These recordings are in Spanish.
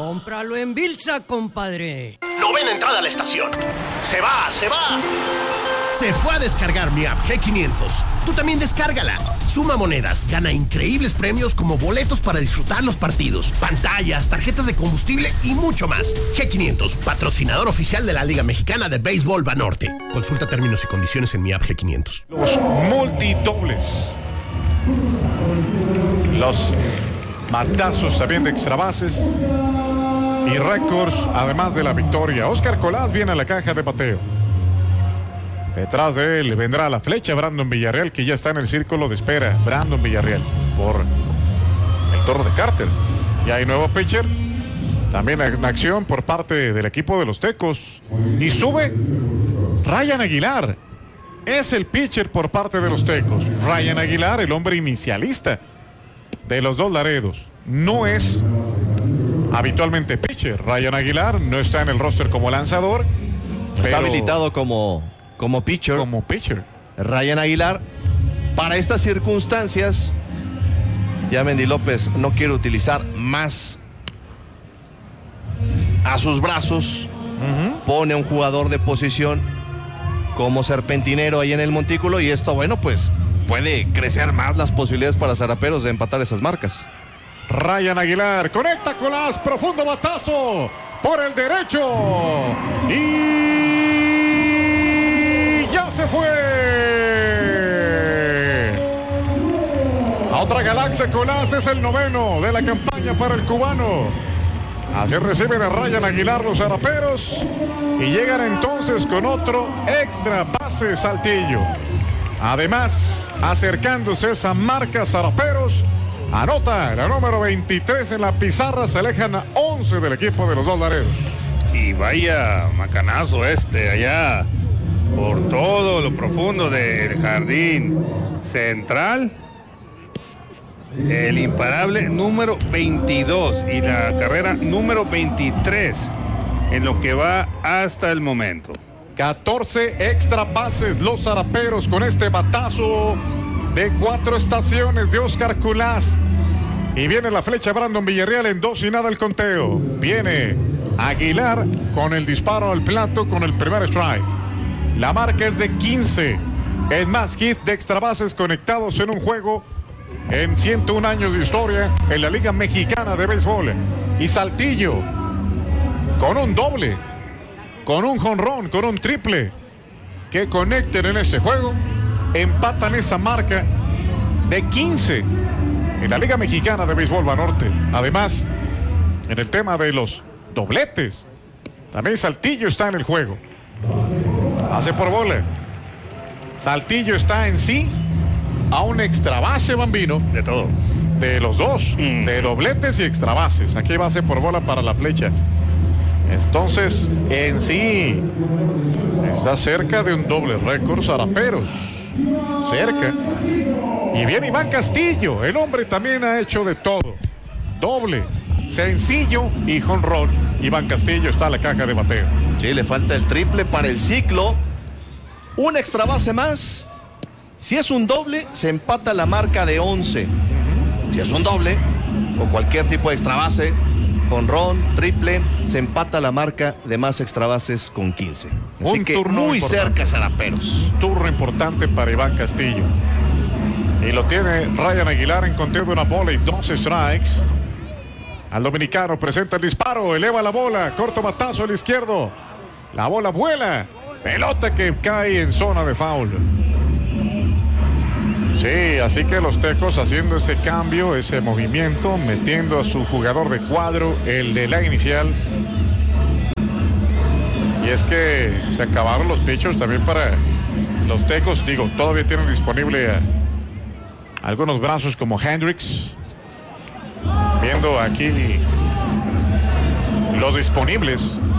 Cómpralo en Bilsa, compadre. Novena entrada a la estación. Se va. Se fue a descargar mi app G500. Tú también descárgala. Suma monedas, gana increíbles premios como boletos para disfrutar los partidos, pantallas, tarjetas de combustible y mucho más. G500, patrocinador oficial de la Liga Mexicana de Béisbol Banorte. Consulta términos y condiciones en mi app G500. Los multidobles. Los matazos también de extrabases y récords, además de la victoria. Oscar Colás viene a la caja de bateo. Detrás de él vendrá la flecha Brandon Villarreal, que ya está en el círculo de espera. Brandon Villarreal por el turno de Carter. Y hay nuevo pitcher también en acción por parte del equipo de los Tecos. Y sube Ryan Aguilar. Es el pitcher por parte de los Tecos. Ryan Aguilar, el hombre inicialista de los Dos Laredos. No es habitualmente pitcher. Ryan Aguilar no está en el roster como lanzador. Está habilitado como pitcher. Como pitcher. Ryan Aguilar. Para estas circunstancias, ya Mendy López no quiere utilizar más a sus brazos. Pone a un jugador de posición como serpentinero ahí en el montículo, y esto, bueno, pues puede crecer más las posibilidades para Zaraperos de empatar esas marcas. Ryan Aguilar conecta con las profundo batazo por el derecho y ya se fue a otra galaxia. Colás es el noveno de la campaña para el cubano. Así reciben a Ryan Aguilar los Zaraperos y llegan entonces con otro extra base Saltillo. Además, acercándose esa marca Zaraperos, anota la número 23 en la pizarra, se alejan a 11 del equipo de los Dos Laredos. Y vaya macanazo allá por todo lo profundo del jardín central. El imparable número 22 y la carrera número 23 en lo que va hasta el momento. 14 extra bases los Zaraperos con este batazo de 4 estaciones de Oscar Colás. Y viene la flecha Brandon Villarreal en 2 y nada el conteo. Viene Aguilar con el disparo al plato con el primer strike. La marca es de 15. Es más hit de extra bases conectados en un juego en 101 años de historia en la Liga Mexicana de Béisbol. Y Saltillo con un doble, con un jonrón, con un triple que conecten en este juego, empatan esa marca de 15 en la Liga Mexicana de Béisbol Banorte. Además, en el tema de los dobletes, también Saltillo está en el juego. Hace por bola. Saltillo está en sí a un extra base, Bambino. De todo. De los dos, de dobletes y extra bases. Aquí base por bola para la flecha. Entonces, en sí, está cerca de un doble récord Zaraperos. Cerca. Y viene Iván Castillo. El hombre también ha hecho de todo. Doble, sencillo y jonrón. Iván Castillo está en la caja de bateo. Sí, le falta el triple para el ciclo. Un extra base más. Si es un doble, se empata la marca de 11. Si es un doble, o cualquier tipo de extra base, jonrón, triple, se empata la marca de más extra bases con 15. Así Un que turno muy importante. cerca Zaraperos. Turno importante para Iván Castillo. Y lo tiene Ryan Aguilar en conteo de una bola y 2 strikes. Al dominicano presenta el disparo, eleva la bola, corto batazo al izquierdo. La bola vuela. Pelota que cae en zona de foul. Sí, así que los Tecos haciendo ese cambio, ese movimiento, metiendo a su jugador de cuadro, el de la inicial. Y es que se acabaron los pitchers también para los Tecos. Digo, todavía tienen disponible algunos brazos como Hendricks. Viendo aquí los disponibles.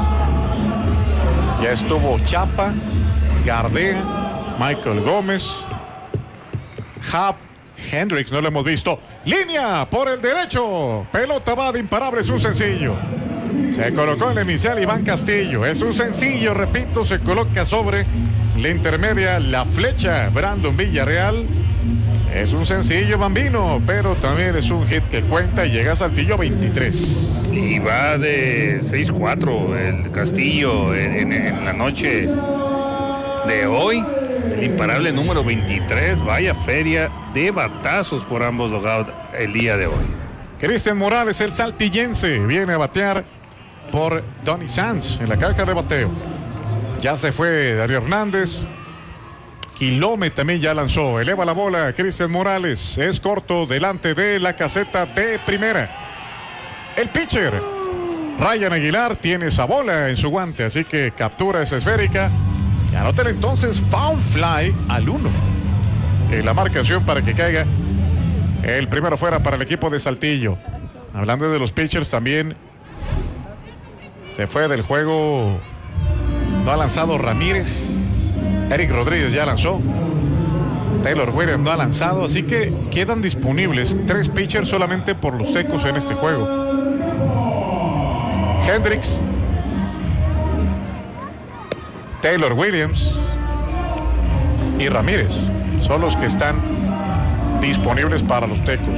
Ya estuvo Chapa, Gardea, Michael Gómez, Happ, Hendricks, no lo hemos visto. Línea por el derecho. Pelota va de imparable, es un sencillo. Se colocó en la inicial Iván Castillo. Es un sencillo, repito, se coloca sobre la intermedia la flecha Brandon Villarreal. Es un sencillo, Bambino, pero también es un hit que cuenta y llega a Saltillo 23. y va de 6-4 el Castillo en la noche de hoy. El imparable número 23, vaya feria de batazos por ambos logouts el día de hoy. Cristian Morales, el saltillense, viene a batear por Donny Sanz en la caja de bateo. Ya se fue Darío Hernández. Quilome también ya lanzó. Eleva la bola Cristian Morales. Es corto delante de la caseta de primera. El pitcher Ryan Aguilar tiene esa bola en su guante, así que captura esa esférica. Y anoten entonces foul fly al 1. En la marcación para que caiga el primero fuera para el equipo de Saltillo. Hablando de los pitchers también, se fue del juego. No ha lanzado Ramírez. Eric Rodríguez ya lanzó. Taylor Williams no ha lanzado. Así que quedan disponibles 3 pitchers solamente por los Tecos en este juego. Hendricks, Taylor Williams y Ramírez son los que están disponibles para los Tecos.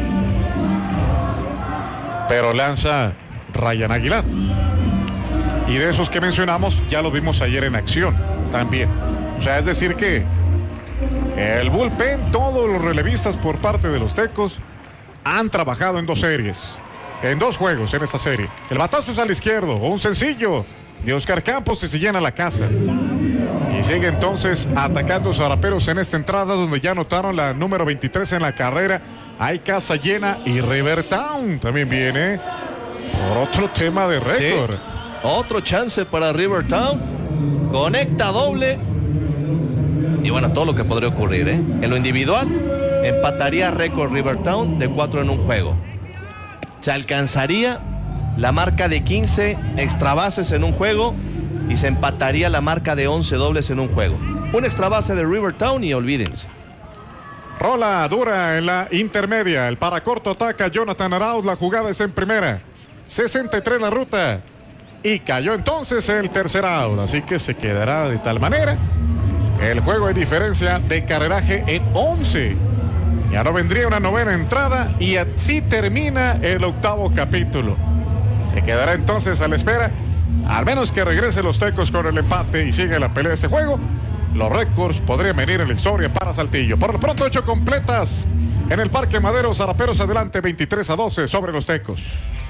Pero lanza Ryan Aguilar. Y de esos que mencionamos, ya lo vimos ayer en acción también. O sea, es decir que el bullpen, todos los relevistas por parte de los Tecos han trabajado en 2 series. En 2 juegos en esta serie. El batazo es al izquierdo, un sencillo de Oscar Campos y se llena la casa. Y sigue entonces atacando Zaraperos en esta entrada donde ya anotaron la número 23 en la carrera. Hay casa llena y Rivertown también viene por otro tema de récord. Sí. Otro chance para Rivertown. Conecta doble. Y bueno, todo lo que podría ocurrir, ¿eh? En lo individual, empataría récord Rivertown de 4 en un juego. Se alcanzaría la marca de 15 extra bases en un juego y se empataría la marca de 11 dobles en un juego. Un extra base de Rivertown y olvídense. Rola dura en la intermedia. El paracorto ataca Jonathan Arauz. La jugada es en primera. 63 la ruta. Y cayó entonces el tercer out. Así que se quedará de tal manera. El juego hay diferencia de carreraje en 11. Ya no vendría una novena entrada y así termina el 8º capítulo. Se quedará entonces a la espera, al menos que regrese los Tecos con el empate y siga la pelea de este juego. Los récords podrían venir en la historia para Saltillo. Por lo pronto 8 completas en el Parque Madero. Zaraperos adelante 23-12 sobre los Tecos.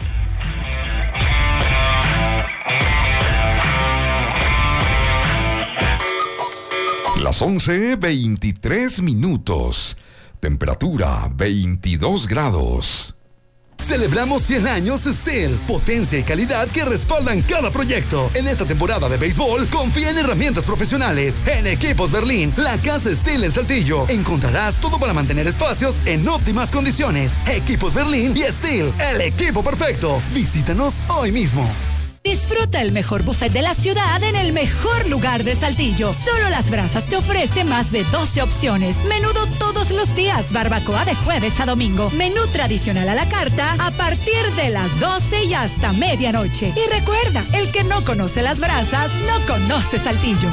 Las 11:23 minutos. Temperatura 22 grados. Celebramos 100 años Steel, potencia y calidad que respaldan cada proyecto. En esta temporada de béisbol, confía en herramientas profesionales. En Equipos Berlín, la casa Steel en Saltillo. Encontrarás todo para mantener espacios en óptimas condiciones. Equipos Berlín y Steel, el equipo perfecto. Visítanos hoy mismo. Disfruta el mejor buffet de la ciudad en el mejor lugar de Saltillo. Solo Las Brasas te ofrece más de 12 opciones. Menudo todos los días, barbacoa de jueves a domingo. Menú tradicional a la carta a partir de las 12 y hasta medianoche. Y recuerda, el que no conoce Las Brasas, no conoce Saltillo.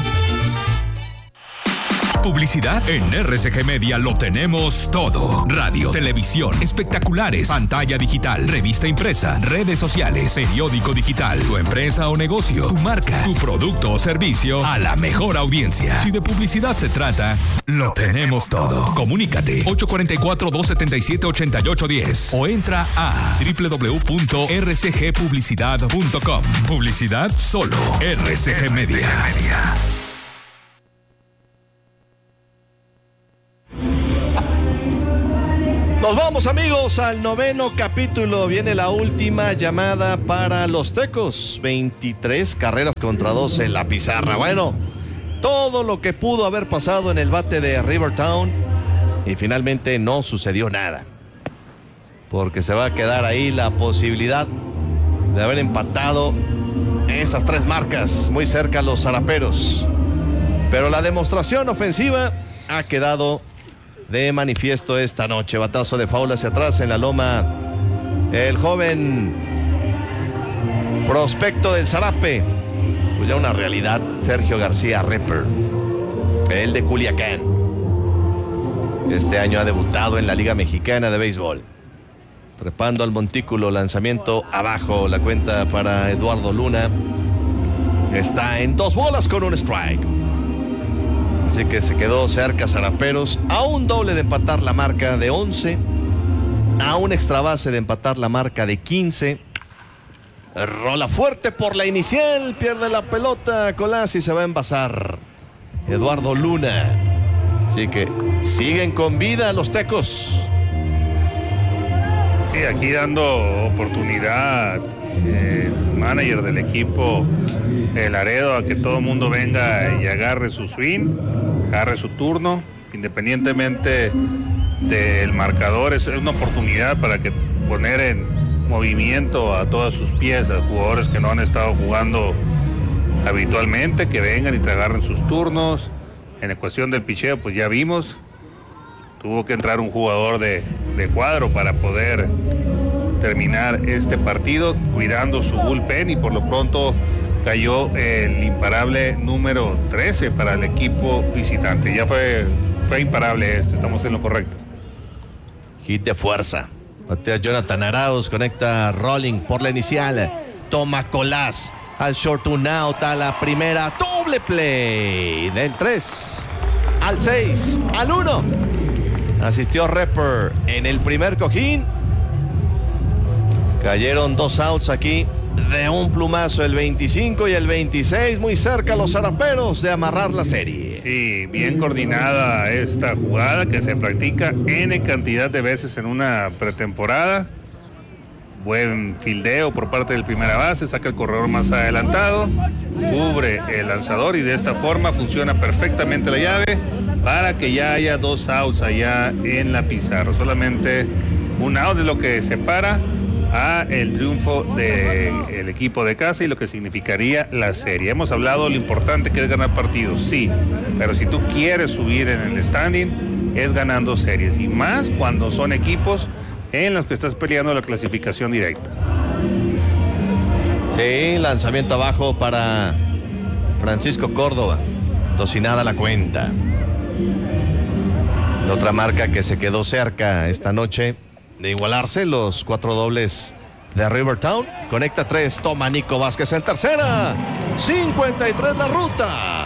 Publicidad en RCG Media lo tenemos todo. Radio, televisión, espectaculares, pantalla digital, revista impresa, redes sociales, periódico digital, tu empresa o negocio, tu marca, tu producto o servicio a la mejor audiencia. Si de publicidad se trata, lo tenemos todo. Comunícate 844-277-8810 o entra a www.rcgpublicidad.com. Publicidad solo RCG Media. Nos vamos, amigos, al 9º capítulo. Viene la última llamada para los Tecos. 23 carreras contra 12 en la pizarra. Bueno, todo lo que pudo haber pasado en el bate de Rivertown y finalmente no sucedió nada. Porque se va a quedar ahí la posibilidad de haber empatado esas 3 marcas muy cerca a los Zaraperos. Pero la demostración ofensiva ha quedado de manifiesto esta noche. Batazo de foul hacia atrás en la loma. El joven prospecto del Zarape, pues ya una realidad, Sergio García Ripper, el de Culiacán. Este año ha debutado en la Liga Mexicana de Béisbol. trepando al montículo, lanzamiento abajo, la cuenta para Eduardo Luna. Está en 2 bolas con un strike. Así que se quedó cerca Zaraperos, a un doble de empatar la marca de 11, a un extra base de empatar la marca de 15. Rola fuerte por la inicial, pierde la pelota Colás y se va a envasar Eduardo Luna. Así que siguen con vida los Tecos. Sí, aquí dando oportunidad el manager del equipo, el Laredo, a que todo el mundo venga y agarre su swing, agarre su turno, independientemente del marcador. Es una oportunidad para que poner en movimiento a todas sus piezas, jugadores que no han estado jugando habitualmente, que vengan y te agarren sus turnos. En la cuestión del picheo, pues ya vimos, tuvo que entrar un jugador de cuadro para poder terminar este partido, cuidando su bullpen, y por lo pronto cayó el imparable número 13 para el equipo visitante. Ya fue imparable estamos en lo correcto. Hit de fuerza. Batea Jonathan Arauz, conecta Rolling por la inicial. Toma Colás al short, un out, a la primera, doble play. Del 3 al 6 al 1. Asistió Repper en el primer cojín. Cayeron 2 outs aquí de un plumazo, el 25 y el 26, muy cerca los Zaraperos de amarrar la serie. Y bien coordinada esta jugada que se practica N cantidad de veces en una pretemporada. Buen fildeo por parte del primera base, saca el corredor más adelantado, cubre el lanzador y de esta forma funciona perfectamente la llave para que ya haya 2 outs allá en la pizarra. Solamente un out es lo que separa a el triunfo del equipo de casa y lo que significaría la serie. Hemos hablado de lo importante que es ganar partidos, sí, pero si tú quieres subir en el standing es ganando series, y más cuando son equipos en los que estás peleando la clasificación directa. Sí, lanzamiento abajo para Francisco Córdoba, tocinada la cuenta. La otra marca que se quedó cerca esta noche de igualarse, los 4 dobles de Rivertown. Conecta 3, toma Nico Vázquez en tercera. 53 la ruta.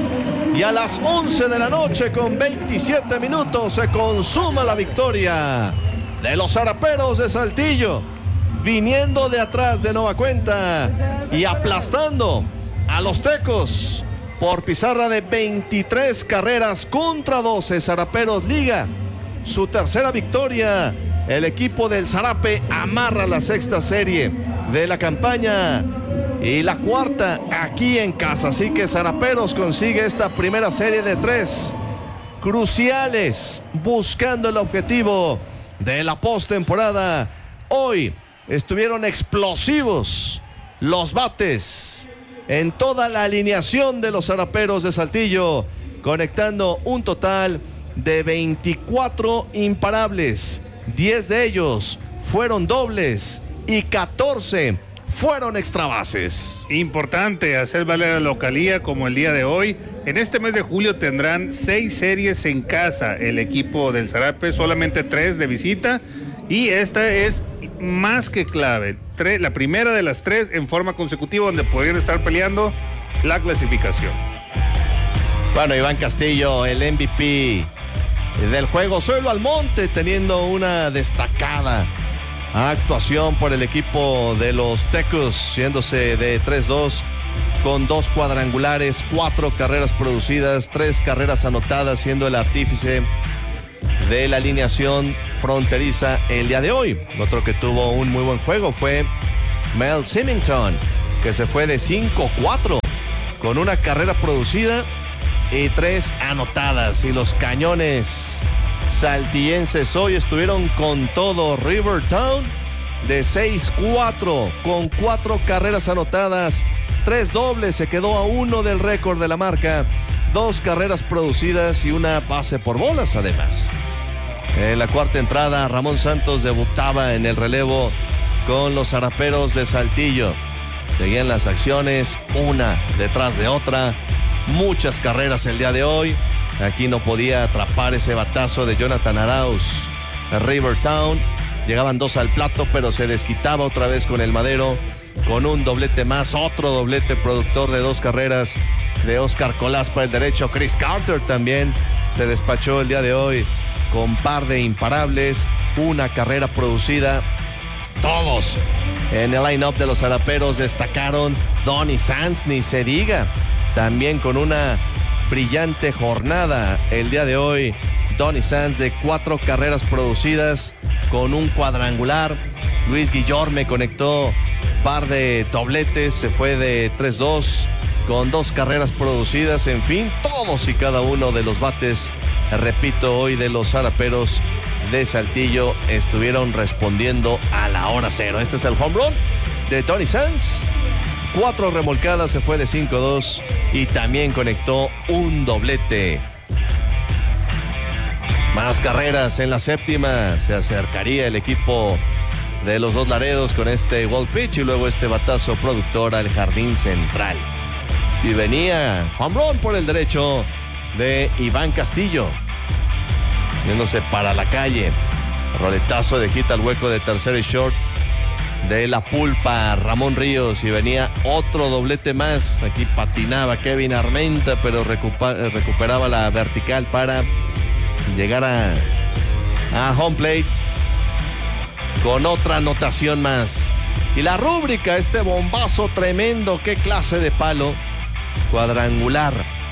Y a las 11 de la noche con 27 minutos se consuma la victoria de los Zaraperos de Saltillo, viniendo de atrás de nueva cuenta y aplastando a los Tecos por pizarra de 23 carreras contra 12. Zaraperos liga su tercera victoria. El equipo del Zarape amarra la 6ª serie de la campaña y la 4ª aquí en casa. Así que Zaraperos consigue esta primera serie de 3 cruciales, buscando el objetivo de la postemporada. Hoy estuvieron explosivos los bates en toda la alineación de los Zaraperos de Saltillo, conectando un total de 24 imparables. 10 de ellos fueron dobles y 14 fueron extra bases. Importante hacer valer la localía como el día de hoy. En este mes de julio tendrán 6 series en casa el equipo del Zarape, solamente 3 de visita, y esta es más que clave. La primera de las 3 en forma consecutiva, donde podrían estar peleando la clasificación. Bueno, Iván Castillo, el MVP del juego, Suelo Almonte, teniendo una destacada actuación por el equipo de los Tecos, yéndose de 3-2 con 2 cuadrangulares, 4 carreras producidas, 3 carreras anotadas, siendo el artífice de la alineación fronteriza el día de hoy. Otro que tuvo un muy buen juego fue Mel Symington, que se fue de 5-4 con una carrera producida y 3 anotadas. Y los cañones saltillenses hoy estuvieron con todo. Rivertown de 6-4 con 4 carreras anotadas, 3 dobles, se quedó a 1 del récord de la marca, 2 carreras producidas y una base por bolas además. En la 4ª entrada, Ramón Santos debutaba en el relevo con los Zaraperos de Saltillo. Seguían las acciones una detrás de otra, muchas carreras el día de hoy. Aquí no podía atrapar ese batazo de Jonathan Arauz. Rivertown Llegaban 2 al plato, pero se desquitaba otra vez con el Madero, con un doblete más, otro doblete, productor de 2 carreras de Oscar Colás por el derecho. Chris Carter también se despachó el día de hoy con par de imparables, una carrera producida. Todos en el line-up de los Zaraperos destacaron. Donny Sanz, ni se diga, también con una brillante jornada el día de hoy. Donny Sanz de 4 carreras producidas con un cuadrangular. Luis Guillorme conectó par de dobletes, se fue de 3-2 con 2 carreras producidas. En fin, todos y cada uno de los bates, repito, hoy de los Zaraperos de Saltillo estuvieron respondiendo a la hora cero. Este es el home run de Donny Sanz. 4 remolcadas, se fue de 5-2 y también conectó un doblete. Más carreras en la séptima. Se acercaría el equipo de los Dos Laredos con este wall pitch y luego este batazo productor al jardín central. Y venía home run por el derecho de Iván Castillo, yéndose para la calle. Roletazo de hit al hueco de tercero y short de la pulpa Ramón Ríos. Y venía otro doblete más. Aquí patinaba Kevin Armenta, pero recuperaba la vertical para llegar a home plate con otra anotación más. Y la rúbrica, este bombazo tremendo, qué clase de palo. Cuadrangular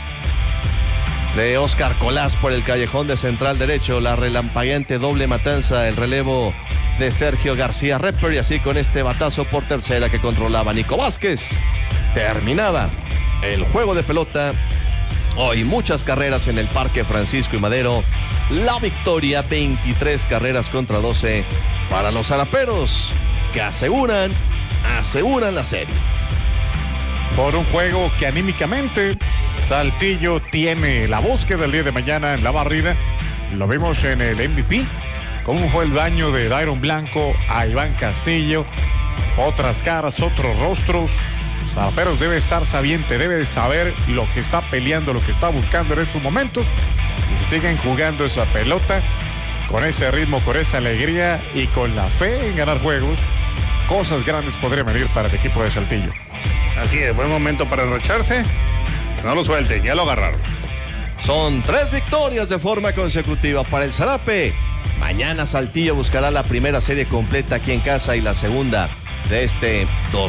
de Oscar Colás por el callejón de central derecho. La relampagueante doble matanza, el relevo de Sergio García Repper. Y así con este batazo por tercera que controlaba Nico Vázquez, terminaba el juego de pelota. Hoy muchas carreras en el Parque Francisco y Madero. La victoria, 23 carreras contra 12 para los Zaraperos, que aseguran la serie. Por un juego que anímicamente Saltillo tiene la búsqueda el día de mañana en la barrida. Lo vimos en el MVP, cómo fue el baño de Dairon Blanco a Iván Castillo. Otras caras, otros rostros. Zaraperos debe estar sabiente, debe de saber lo que está peleando, lo que está buscando en estos momentos. Y si siguen jugando esa pelota con ese ritmo, con esa alegría y con la fe en ganar juegos, cosas grandes podrían venir para el equipo de Saltillo. Así es, buen momento para enrocharse. No lo suelten, ya lo agarraron. Son 3 victorias de forma consecutiva para el Zarape. Mañana Saltillo buscará la primera serie completa aquí en casa y la segunda de este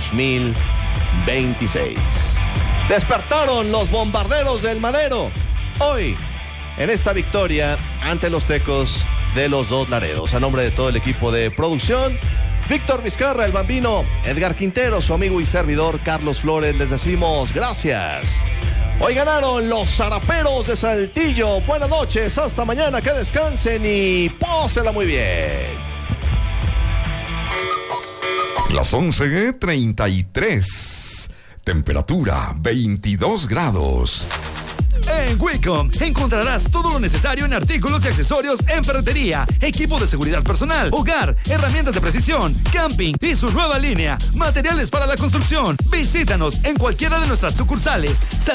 2026. Despertaron los bombarderos del Madero hoy en esta victoria ante los Tecos de los Dos Laredos. A nombre de todo el equipo de producción, Víctor Vizcarra, el Bambino, Edgar Quintero, su amigo y servidor Carlos Flores, les decimos gracias. Hoy ganaron los Zaraperos de Saltillo. Buenas noches, hasta mañana, que descansen y pásela muy bien. Las 11:33. Temperatura 22 grados. En Wicom encontrarás todo lo necesario en artículos y accesorios en ferretería, equipo de seguridad personal, hogar, herramientas de precisión, camping y su nueva línea, materiales para la construcción. Visítanos en cualquiera de nuestras sucursales.